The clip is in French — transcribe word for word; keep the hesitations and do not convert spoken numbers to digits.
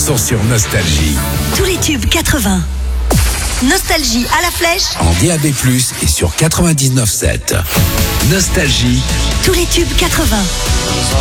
sont sur Nostalgie. Tous les tubes quatre-vingts. Nostalgie à la flèche. En D A B plus, et sur quatre-vingt-dix-neuf sept. Nostalgie. Tous les tubes quatre-vingts.